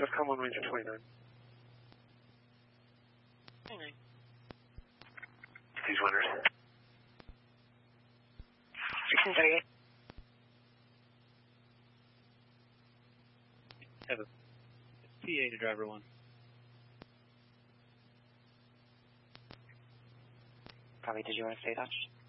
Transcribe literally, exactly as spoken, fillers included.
Southcom one Ranger twenty-nine. twenty-nine. These winners. sixteen thirty-eight. Have a P A to driver one. Probably, did you want to stay touched?